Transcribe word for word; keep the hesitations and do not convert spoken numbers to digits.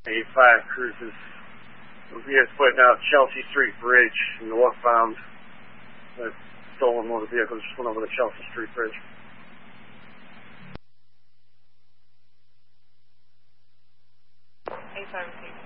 eighty-five cruises. We are putting out Chelsea Street Bridge northbound. A stolen motor vehicle just went over the Chelsea Street Bridge. eighty-five received.